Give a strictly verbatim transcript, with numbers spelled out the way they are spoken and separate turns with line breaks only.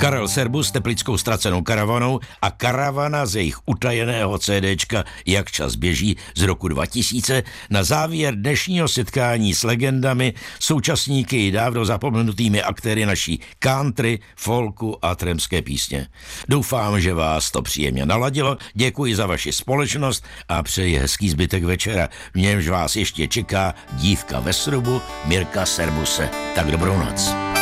Karel Serbus s teplickou ztracenou karavanou a karavana z jejich utajeného CDčka Jak čas běží z roku dva tisíce na závěr dnešního setkání s legendami, současníky i dávno zapomenutými aktéry naší country, folku a tramské písně. Doufám, že vás to příjemně naladilo, děkuji za vaši společnost a přeji hezký zbytek večera, v němž vás ještě čeká dívka ve srubu Mirka Serbuse. Tak dobrou noc.